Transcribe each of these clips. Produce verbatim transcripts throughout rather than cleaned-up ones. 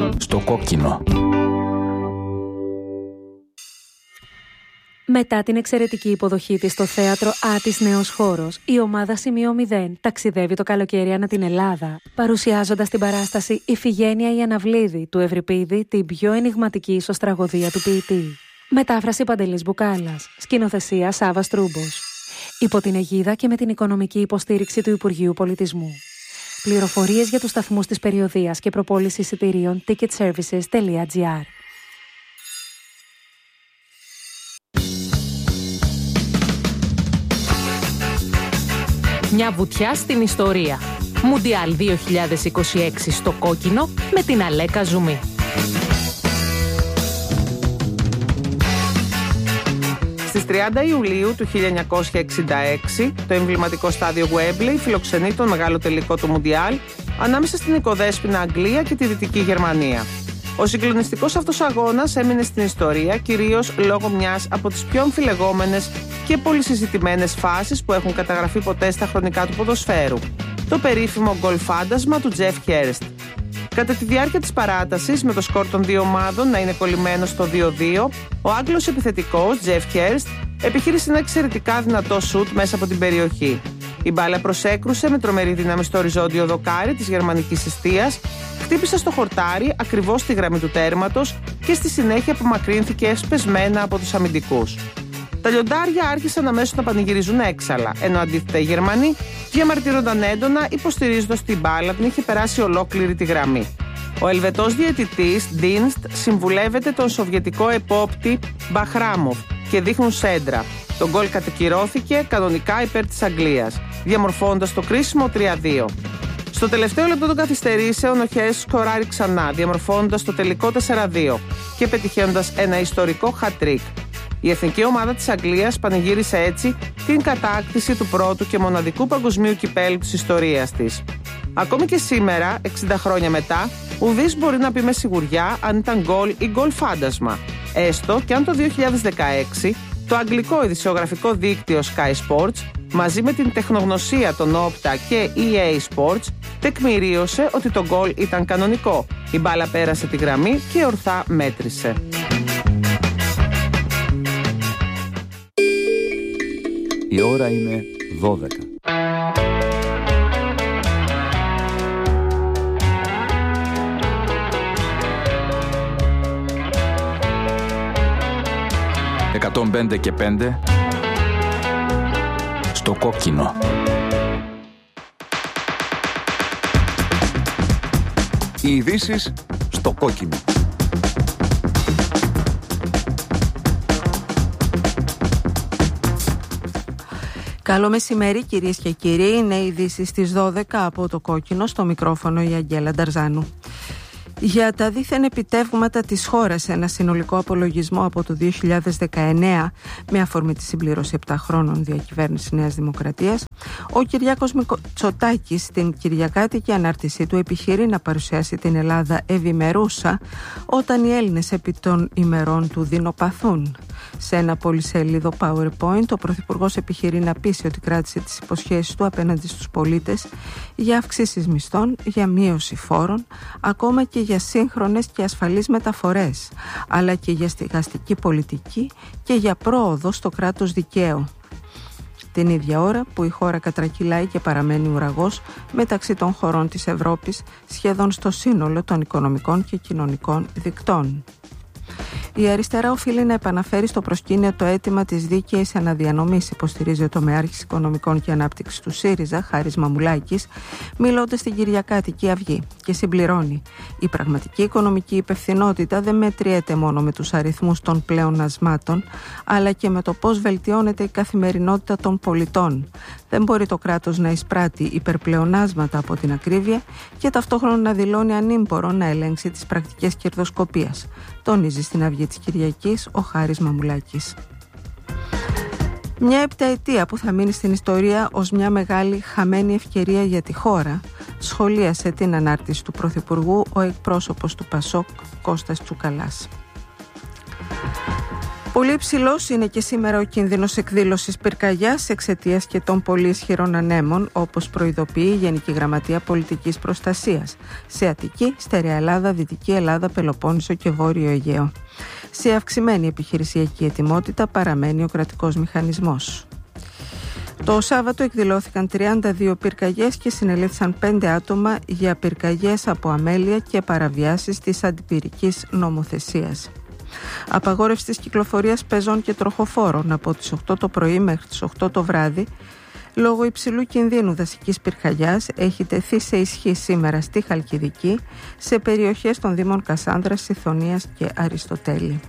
Στο κόκκινο. Μετά την εξαιρετική υποδοχή της στο θέατρο Άτης Νέος Χώρος, η ομάδα Σημείο μηδέν ταξιδεύει το καλοκαίρι ανά την Ελλάδα, παρουσιάζοντας την παράσταση «Ιφηγένεια η Αναβλίδη» του Ευρυπίδη, την πιο ενιγματική ισοστραγωδία του ποιητή. Μετάφραση Παντελής Μπουκάλας, σκηνοθεσία Σάββας Τρούμπος. Υπό την αιγίδα και με την οικονομική υποστήριξη του Υπουργείου Πολιτισμού. Πληροφορίες για τους σταθμούς της περιοδείας και προπόληση εισιτηρίων ticketservices τελεία gr. Μια βουτιά στην ιστορία. Μουντιάλ δύο χιλιάδες είκοσι έξι στο κόκκινο με την Αλέκα Ζουμί. Στις τριάντα Ιουλίου του χίλια εννιακόσια εξήντα έξι, το εμβληματικό στάδιο Wembley φιλοξενεί τον μεγάλο τελικό του Μουντιάλ ανάμεσα στην οικοδέσποινα Αγγλία και τη Δυτική Γερμανία. Ο συγκλονιστικός αυτός αγώνας έμεινε στην ιστορία κυρίως λόγω μιας από τις πιο αμφιλεγόμενες και πολυσυζητημένες φάσεις που έχουν καταγραφεί ποτέ στα χρονικά του ποδοσφαίρου. Το περίφημο γκολ φάντασμα του Τζεφ Χέρστ. Κατά τη διάρκεια της παράτασης, με το σκορ των δύο ομάδων να είναι κολλημένο στο δύο δύο, ο Άγγλος επιθετικός Τζεφ Χέρστ επιχείρησε ένα εξαιρετικά δυνατό σουτ μέσα από την περιοχή. Η μπάλα προσέκρουσε με τρομερή δύναμη στο οριζόντιο δοκάρι της γερμανικής εστίας, χτύπησε στο χορτάρι ακριβώς στη γραμμή του τέρματος και στη συνέχεια απομακρύνθηκε σπεσμένα από τους αμυντικούς. Τα λιοντάρια άρχισαν αμέσως να πανηγυρίζουν έξαλα, ενώ αντίθετα οι Γερμανοί διαμαρτύρονταν έντονα, υποστηρίζοντας την μπάλα την είχε περάσει ολόκληρη τη γραμμή. Ο Ελβετός διαιτητής Ντίνστ συμβουλεύεται τον σοβιετικό επόπτη Μπαχράμοφ και δείχνουν σέντρα. Το γκολ κατακυρώθηκε κανονικά υπέρ της Αγγλίας, διαμορφώνοντας το κρίσιμο τρία δύο. Στο τελευταίο λεπτό των καθυστερήσεων, ο Χέρστ σκοράρει ξανά, διαμορφώνοντας το τελικό τέσσερα δύο και πετυχαίνοντας ένα ιστορικό χατρίκ. Η εθνική ομάδα της Αγγλίας πανηγύρισε έτσι την κατάκτηση του πρώτου και μοναδικού παγκοσμίου κυπέλλου της ιστορίας της. Ακόμη και σήμερα, εξήντα χρόνια μετά, ουδής μπορεί να πει με σιγουριά αν ήταν γκολ ή γκολ φάντασμα. Έστω και αν το δύο χιλιάδες δεκαέξι το αγγλικό ειδησιογραφικό δίκτυο Sky Sports μαζί με την τεχνογνωσία των Opta και ι έι Sports τεκμηρίωσε ότι το γκολ ήταν κανονικό. Η μπάλα πέρασε τη γραμμή και ορθά μέτρησε. Η ώρα είναι δώδεκα. εκατόν πέντε και πέντε στο κόκκινο. Οι ειδήσεις στο κόκκινο. Καλό μεσημέρι κυρίες και κύριοι, είναι οι ειδήσεις στις δώδεκα από το κόκκινο, στο μικρόφωνο η Αγγέλα Νταρζάνου. Για τα δίθεν επιτεύγματα της χώρας σε ένα συνολικό απολογισμό από το δύο χιλιάδες δεκαεννέα με αφορμή τη συμπλήρωση επτά χρόνων διακυβέρνησης Νέας Δημοκρατίας, ο Κυριάκος Μητσοτάκης στην κυριακάτικη ανάρτησή του επιχειρεί να παρουσιάσει την Ελλάδα ευημερούσα όταν οι Έλληνες επί των ημερών του δεινοπαθούν. Σε ένα πολυσέλιδο PowerPoint, ο Πρωθυπουργός επιχειρεί να πείσει ότι κράτησε τις υποσχέσεις του απέναντι στους πολίτες για αυξήσεις μισθών, για μείωση φόρων, ακόμα και για σύγχρονες και ασφαλείς μεταφορές, αλλά και για στεγαστική πολιτική και για πρόοδο στο κράτος δικαίου. Την ίδια ώρα που η χώρα κατρακυλάει και παραμένει ουραγός μεταξύ των χωρών της Ευρώπης σχεδόν στο σύνολο των οικονομικών και κοινωνικών δικτών. Η αριστερά οφείλει να επαναφέρει στο προσκήνιο το αίτημα της δίκαιης αναδιανομής, υποστηρίζει ο τομεάρχης Οικονομικών και Ανάπτυξης του ΣΥΡΙΖΑ, Χάρης Μαμουλάκης, μιλώντας στην Κυριακάτικη Αυγή, και συμπληρώνει: η πραγματική οικονομική υπευθυνότητα δεν μετριέται μόνο με τους αριθμούς των πλεονασμάτων, αλλά και με το πώς βελτιώνεται η καθημερινότητα των πολιτών. Δεν μπορεί το κράτος να εισπράττει υπερπλεονάσματα από την ακρίβεια και ταυτόχρονα να δηλώνει ανήμπορο να ελέγξει τις πρακτικές κερδοσκοπίας, τονίζει στην Αυγή της Κυριακής ο Χάρης Μαμουλάκης. Μια επταετία που θα μείνει στην ιστορία ως μια μεγάλη χαμένη ευκαιρία για τη χώρα, σχολίασε την ανάρτηση του Πρωθυπουργού ο εκπρόσωπος του Πασόκ, Κώστας Τσουκαλάς. Πολύ υψηλός είναι και σήμερα ο κίνδυνος εκδήλωσης πυρκαγιάς εξαιτίας και των πολύ ισχυρών ανέμων, όπως προειδοποιεί η Γενική Γραμματεία Πολιτικής Προστασίας σε Αττική, Στερεά Ελλάδα, Δυτική Ελλάδα, Πελοπόννησο και Βόρειο Αιγαίο. Σε αυξημένη επιχειρησιακή ετοιμότητα παραμένει ο κρατικός μηχανισμός. Το Σάββατο εκδηλώθηκαν τριάντα δύο πυρκαγιές και συνελήφθησαν πέντε άτομα για πυρκαγιές από αμέλεια και παραβιάσεις της αντιπυρικής νομοθεσίας. Απαγόρευση της κυκλοφορίας πεζών και τροχοφόρων από τις οκτώ το πρωί μέχρι τις οκτώ το βράδυ λόγω υψηλού κινδύνου δασικής πυρκαγιάς έχει τεθεί σε ισχύ σήμερα στη Χαλκιδική, σε περιοχές των Δήμων Κασάνδρας, Σιθωνίας και Αριστοτέλη.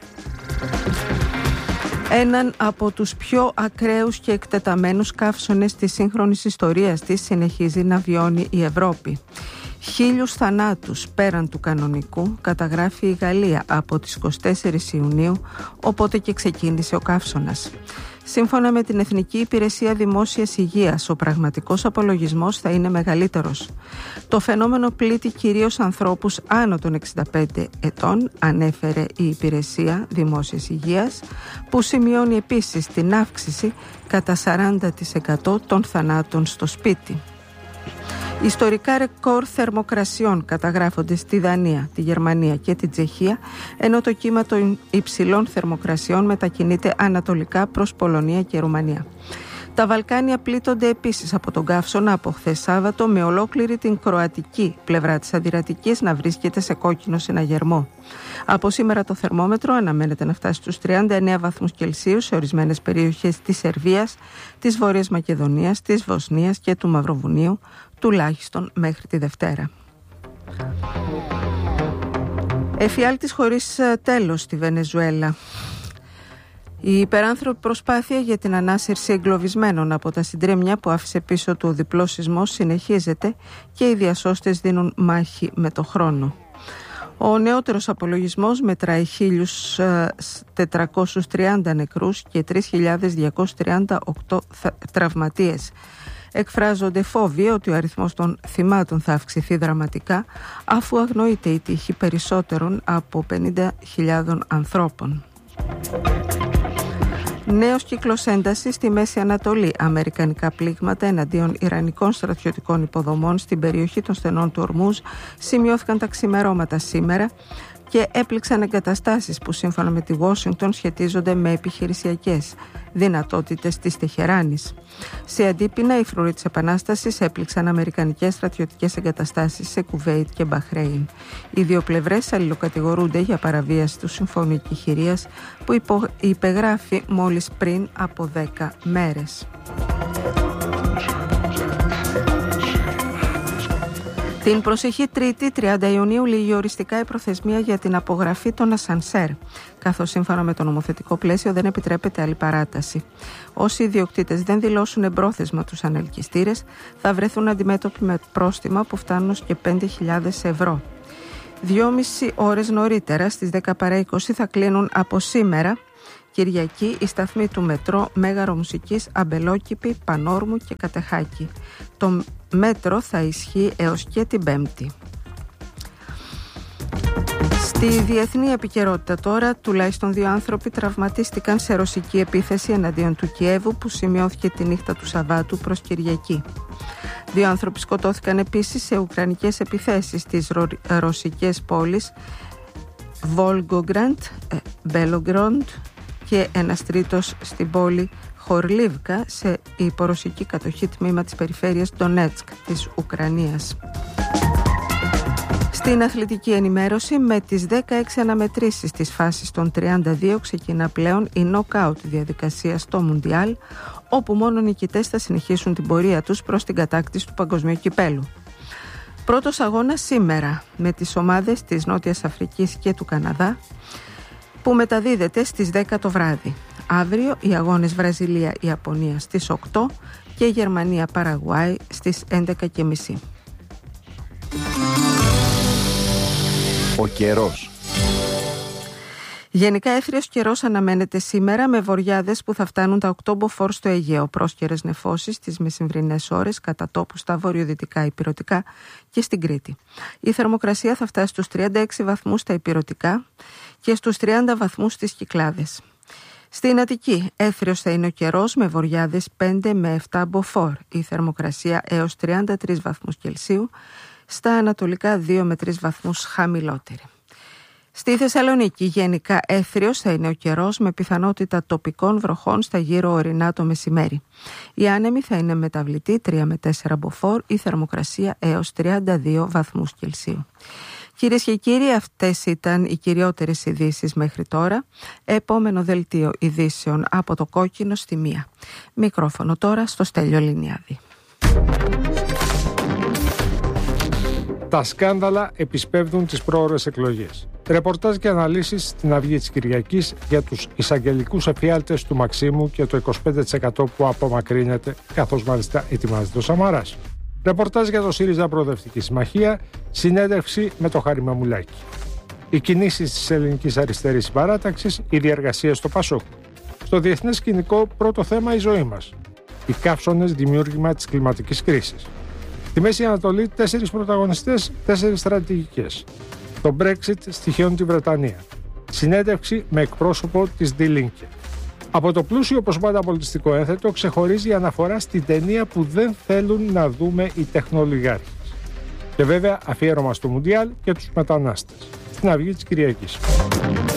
Έναν από τους πιο ακραίους και εκτεταμένους καύσονες της σύγχρονης ιστορίας της συνεχίζει να βιώνει η Ευρώπη. Χίλιους θανάτους πέραν του κανονικού καταγράφει η Γαλλία από τις είκοσι τέσσερις Ιουνίου, οπότε και ξεκίνησε ο καύσωνας. Σύμφωνα με την Εθνική Υπηρεσία Δημόσιας Υγείας, ο πραγματικός απολογισμός θα είναι μεγαλύτερος. Το φαινόμενο πλήττει κυρίως ανθρώπους άνω των εξήντα πέντε ετών, ανέφερε η Υπηρεσία Δημόσιας Υγείας, που σημειώνει επίσης την αύξηση κατά σαράντα τοις εκατό των θανάτων στο σπίτι. Ιστορικά ρεκόρ θερμοκρασιών καταγράφονται στη Δανία, τη Γερμανία και τη Τσεχία, ενώ το κύμα των υψηλών θερμοκρασιών μετακινείται ανατολικά προς Πολωνία και Ρουμανία. Τα Βαλκάνια πλήττονται επίσης από τον καύσωνα από χθες Σάββατο, με ολόκληρη την κροατική πλευρά της Αδειρατικής να βρίσκεται σε κόκκινο συναγερμό. Από σήμερα το θερμόμετρο αναμένεται να φτάσει στους τριάντα εννέα βαθμούς Κελσίου σε ορισμένες περιοχές της Σερβίας, της Βόρειας Μακεδονίας, της Βοσνίας και του Μαυροβουνίου, τουλάχιστον μέχρι τη Δευτέρα. Εφιάλτης χωρίς τέλος στη Βενεζουέλα. Η υπεράνθρωπη προσπάθεια για την ανάσυρση εγκλωβισμένων από τα συντρίμμια που άφησε πίσω του ο διπλός σεισμός συνεχίζεται και οι διασώστες δίνουν μάχη με το χρόνο. Ο νεότερος απολογισμός μετράει χίλιους τετρακόσιους τριάντα νεκρούς και τρεις χιλιάδες διακόσιους τριάντα οκτώ τραυματίες. Εκφράζονται φόβοι ότι ο αριθμός των θυμάτων θα αυξηθεί δραματικά, αφού αγνοείται η τύχη περισσότερων από πενήντα χιλιάδες ανθρώπων. Νέος κύκλος έντασης στη Μέση Ανατολή. Αμερικανικά πλήγματα εναντίον ιρανικών στρατιωτικών υποδομών στην περιοχή των στενών του Ορμούζ σημειώθηκαν τα ξημερώματα σήμερα και έπληξαν εγκαταστάσεις που σύμφωνα με τη Washington σχετίζονται με επιχειρησιακές δυνατότητες της Τεχεράνης. Σε αντίπεινα, οι φρουροί της Επανάστασης έπληξαν αμερικανικές στρατιωτικές εγκαταστάσεις σε Κουβέιτ και Μπαχρέιν. Οι δύο πλευρές αλληλοκατηγορούνται για παραβίαση του Συμφώνου Εκεχηρίας που υπο... υπεγράφει μόλις πριν από δέκα μέρες. Την προσεχή Τρίτη, τριάντα Ιουνίου, λήγει οριστικά η προθεσμία για την απογραφή των ασανσέρ, καθώς σύμφωνα με το νομοθετικό πλαίσιο δεν επιτρέπεται άλλη παράταση. Όσοι ιδιοκτήτες δεν δηλώσουν εμπρόθεσμα τους ανελκυστήρες θα βρεθούν αντιμέτωποι με πρόστιμα που φτάνουν και πέντε χιλιάδες ευρώ. Δυόμιση ώρες νωρίτερα, στις δέκα παρά είκοσι, θα κλείνουν από σήμερα, Κυριακή, η σταθμή του μετρό Μέγαρο Μουσικής, Αμπελόκηπη, Πανόρμου και Κατεχάκη. Το μέτρο θα ισχύει έως και την Πέμπτη. Στη διεθνή επικαιρότητα τώρα, τουλάχιστον δύο άνθρωποι τραυματίστηκαν σε ρωσική επίθεση εναντίον του Κιέβου που σημειώθηκε τη νύχτα του Σαββάτου προς Κυριακή. Δύο άνθρωποι σκοτώθηκαν επίσης σε ουκρανικές επιθέσεις στις ρο... ρωσικές πόλεις Βόλγκογκραντ, Μπέλογκροντ και ένας τρίτος στην πόλη Χορλίβκα σε υπορωσική κατοχή τμήμα της περιφέρειας Ντονέτσκ της Ουκρανίας. Στην αθλητική ενημέρωση, με τις δεκαέξι αναμετρήσεις της φάσης των τριάντα δύο ξεκινά πλέον η νοκάουτ διαδικασία στο Μουντιάλ, όπου μόνο νικητές θα συνεχίσουν την πορεία τους προς την κατάκτηση του παγκοσμίου κυπέλου. Πρώτος αγώνας σήμερα με τις ομάδες της Νότιας Αφρικής και του Καναδά, που μεταδίδεται στις δέκα το βράδυ. Αύριο οι αγώνες Βραζιλία-Ιαπωνία στις οκτώ και Γερμανία-Παραγουάη στις έντεκα και μισή. Ο καιρός. Γενικά έθριος καιρός αναμένεται σήμερα, με βοριάδες που θα φτάνουν τα οκτώ μποφόρ στο Αιγαίο, πρόσκαιρες νεφώσεις στις μεσημβρινές ώρες κατά τόπου στα βορειοδυτικά ηπειρωτικά και στην Κρήτη. Η θερμοκρασία θα φτάσει στους τριάντα έξι βαθμούς στα ηπειρωτικά και στους τριάντα βαθμούς στις Κυκλάδες. Στην Αττική, έθριος θα είναι ο καιρός με βοριάδες πέντε με επτά μποφόρ. Η θερμοκρασία έως τριάντα τρεις βαθμούς Κελσίου, στα ανατολικά δύο με τρεις βαθμούς χαμηλότερη. Στη Θεσσαλονίκη, γενικά έθριος θα είναι ο καιρός με πιθανότητα τοπικών βροχών στα γύρω ορεινά το μεσημέρι. Η άνεμη θα είναι μεταβλητή τρία με τέσσερα μποφόρ, η θερμοκρασία έως τριάντα δύο βαθμούς Κελσίου. Κυρίες και κύριοι, αυτές ήταν οι κυριότερες ειδήσεις μέχρι τώρα. Επόμενο δελτίο ειδήσεων από το Κόκκινο στη μία. Μικρόφωνο τώρα στο Στέλιο Λινιάδη. Τα σκάνδαλα επισπεύδουν τις πρόωρες εκλογές. Ρεπορτάζ και αναλύσεις στην Αυγή της Κυριακής για τους εισαγγελικούς εφιάλτες του Μαξίμου και το είκοσι πέντε τοις εκατό που απομακρύνεται, καθώς μάλιστα ετοιμάζεται ο Σαμαράς. Ρεπορτάζ για το ΣΥΡΙΖΑ Προοδευτική Συμμαχία, συνέντευξη με το Χάρη Μαμουλάκη. Οι κινήσεις της ελληνικής αριστερής συμπαράταξης, οι διεργασίες στο ΠΑΣΟΚ. Στο διεθνές σκηνικό, πρώτο θέμα η ζωή μας. Οι καύσωνες δημιούργημα της κλιματικής κρίσης. Στη Μέση Ανατολή, τέσσερις πρωταγωνιστές, τέσσερις στρατηγικές. Το Brexit στοιχειώνει τη Βρετανία. Συνέντευξη με εκπρόσωπο της Die Linke. Από το πλούσιο, όπως πάντα, πολιτιστικό ένθετο ξεχωρίζει η αναφορά στην ταινία που δεν θέλουν να δούμε οι τεχνολιγάρχες. Και βέβαια αφιέρωμα στο Μουντιάλ και τους μετανάστες. Στην Αυγή της Κυριακής.